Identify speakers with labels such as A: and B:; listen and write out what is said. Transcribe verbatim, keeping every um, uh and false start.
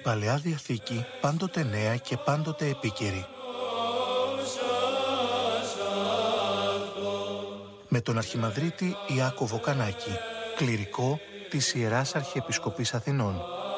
A: Παλαιά Διαθήκη πάντοτε νέα και πάντοτε επίκαιρη. Με τον Αρχιμανδρίτη Ιάκωβο Κανάκη, κληρικό της Ιεράς Αρχιεπισκοπής Αθηνών.